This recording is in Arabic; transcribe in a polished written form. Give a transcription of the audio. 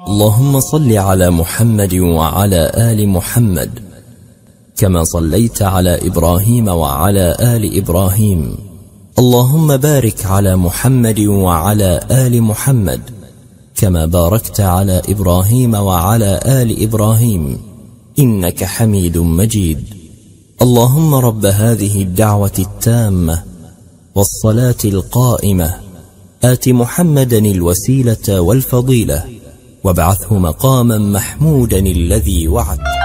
اللهم صل على محمد وعلى آل محمد كما صليت على إبراهيم وعلى آل إبراهيم. اللهم بارك على محمد وعلى آل محمد كما باركت على إبراهيم وعلى آل إبراهيم إنك حميد مجيد. اللهم رب هذه الدعوة التامة والصلاة القائمة آت محمدا الوسيلة والفضيلة وابعثه مقاما محمودا الذي وعدته.